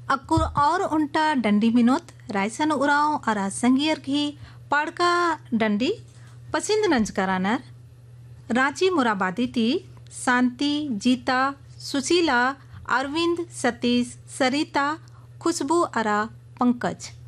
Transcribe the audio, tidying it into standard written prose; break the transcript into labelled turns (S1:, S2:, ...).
S1: अक्कुर और उंटा डंडी मिनोत रायसन उराव अरा संगियर घी पाड़का डंडी पसिंद नंज करानर रांची मुराबादी ती शांति जीता सुशीला अरविंद सतीश सरिता खुशबू अरा पंकज